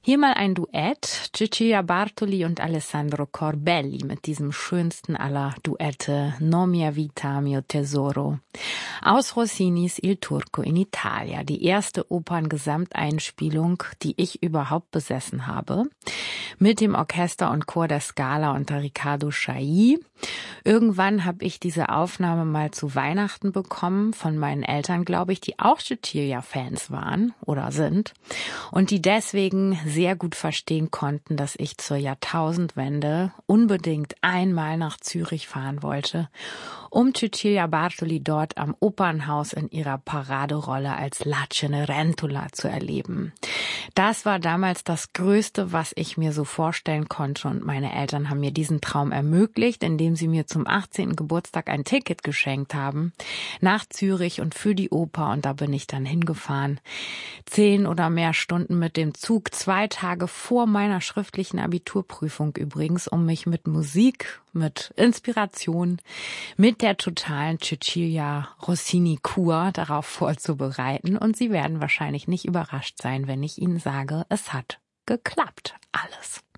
Hier mal ein Duett, Cecilia Bartoli und Alessandro Corbelli mit diesem schönsten aller Duette, No mia vita, mio tesoro. Aus Rossinis Il Turco in Italia, die erste Operngesamteinspielung, die ich überhaupt besessen habe, mit dem Orchester und Chor der Scala unter Riccardo Chailly. Irgendwann habe ich diese Aufnahme mal zu Weihnachten bekommen, von meinen Eltern, glaube ich, die auch Cecilia-Fans waren oder sind und die deswegen sehr gut verstehen konnten, dass ich zur Jahrtausendwende unbedingt einmal nach Zürich fahren wollte, um Cecilia Bartoli dort am Opernhaus in ihrer Paraderolle als La Cenerentola zu erleben. Das war damals das Größte, was ich mir so vorstellen konnte, und meine Eltern haben mir diesen Traum ermöglicht, indem sie mir zum 18. Geburtstag ein Ticket geschenkt haben nach Zürich und für die Oper, und da bin ich dann hingefahren. 10 oder mehr Stunden mit dem Zug, 2 Tage vor meiner schriftlichen Abiturprüfung übrigens, um mich mit Musik, mit Inspiration, mit der totalen Cecilia Rossini-Kur darauf vorzubereiten. Und Sie werden wahrscheinlich nicht überrascht sein, wenn ich Ihnen sage, es hat geklappt. Alles.